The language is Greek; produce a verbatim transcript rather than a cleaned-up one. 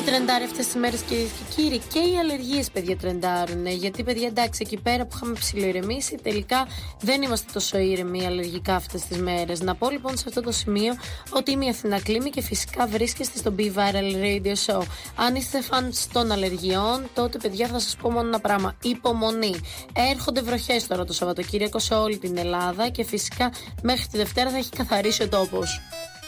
τρεντάρει αυτές τις μέρες, κυρίες και κύριοι, και οι αλλεργίες, παιδιά, τρεντάρουν. Γιατί, παιδιά, εντάξει, εκεί πέρα που είχαμε ψιλοειρεμήσει, τελικά δεν είμαστε τόσο ήρεμοι αλλεργικά αυτές τις μέρες. Να πω λοιπόν σε αυτό το σημείο ότι είμαι η Αθηνά Κλίμη και φυσικά βρίσκεστε στο Be Viral Radio Show. Αν είστε φανς των αλλεργιών, τότε, παιδιά, θα σας πω μόνο ένα πράγμα. Υπομονή. Έρχονται βροχές τώρα το Σαββατοκύριακο σε όλη την Ελλάδα και φυσικά μέχρι τη Δευτέρα θα έχει καθαρίσει ο τόπος.